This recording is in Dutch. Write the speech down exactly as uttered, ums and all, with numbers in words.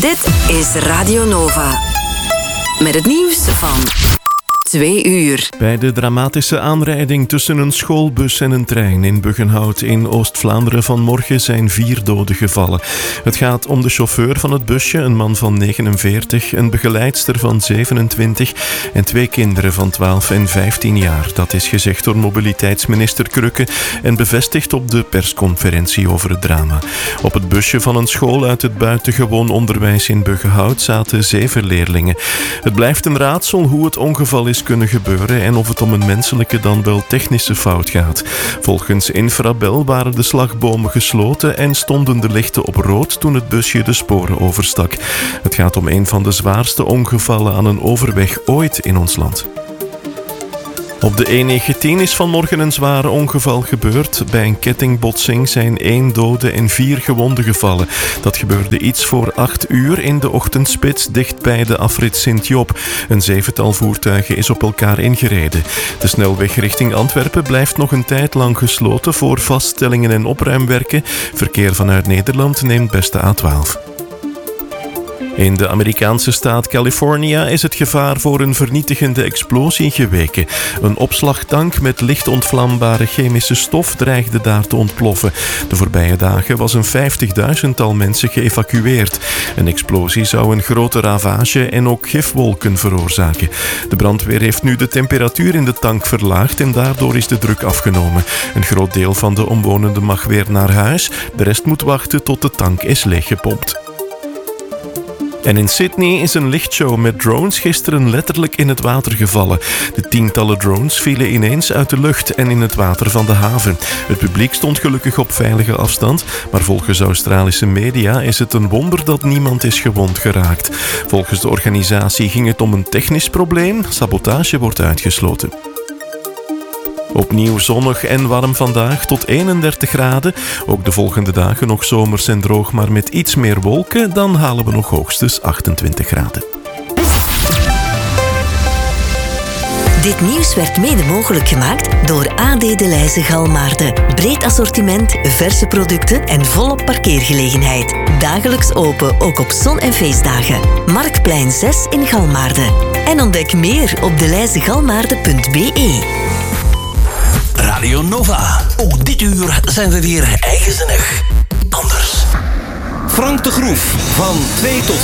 Dit is Radio Nova. Met het nieuws van twee uur. Bij de dramatische aanrijding tussen een schoolbus en een trein in Buggenhout in Oost-Vlaanderen vanmorgen zijn vier doden gevallen. Het gaat om de chauffeur van het busje, een man van negenenveertig, een begeleidster van zevenentwintig en twee kinderen van twaalf en vijftien jaar. Dat is gezegd door mobiliteitsminister Krukke en bevestigd op de persconferentie over het drama. Op het busje van een school uit het buitengewoon onderwijs in Buggenhout zaten zeven leerlingen. Het blijft een raadsel hoe het ongeval is kunnen gebeuren en of het om een menselijke dan wel technische fout gaat. Volgens Infrabel waren de slagbomen gesloten en stonden de lichten op rood toen het busje de sporen overstak. Het gaat om een van de zwaarste ongevallen aan een overweg ooit in ons land. Op de E negentien is vanmorgen een zware ongeval gebeurd. Bij een kettingbotsing zijn één dode en vier gewonden gevallen. Dat gebeurde iets voor acht uur in de ochtendspits dicht bij de afrit Sint-Job. Een zevental voertuigen is op elkaar ingereden. De snelweg richting Antwerpen blijft nog een tijd lang gesloten voor vaststellingen en opruimwerken. Verkeer vanuit Nederland neemt best de A twaalf. In de Amerikaanse staat California is het gevaar voor een vernietigende explosie geweken. Een opslagtank met licht ontvlambare chemische stof dreigde daar te ontploffen. De voorbije dagen was een vijftigduizendtal mensen geëvacueerd. Een explosie zou een grote ravage en ook gifwolken veroorzaken. De brandweer heeft nu de temperatuur in de tank verlaagd en daardoor is de druk afgenomen. Een groot deel van de omwonenden mag weer naar huis. De rest moet wachten tot de tank is leeggepompt. En in Sydney is een lichtshow met drones gisteren letterlijk in het water gevallen. De tientallen drones vielen ineens uit de lucht en in het water van de haven. Het publiek stond gelukkig op veilige afstand, maar volgens Australische media is het een wonder dat niemand is gewond geraakt. Volgens de organisatie ging het om een technisch probleem. Sabotage wordt uitgesloten. Opnieuw zonnig en warm vandaag tot eenendertig graden. Ook de volgende dagen nog zomers en droog, maar met iets meer wolken. Dan halen we nog hoogstens achtentwintig graden. Dit nieuws werd mede mogelijk gemaakt door A D De Leyse Galmaarden. Breed assortiment, verse producten en volop parkeergelegenheid. Dagelijks open, ook op zon- en feestdagen. Marktplein zes in Galmaarden. En ontdek meer op de leyse galmaarden punt b e. Radio Nova. Ook dit uur zijn we weer eigenzinnig anders. Frank de Groef van twee tot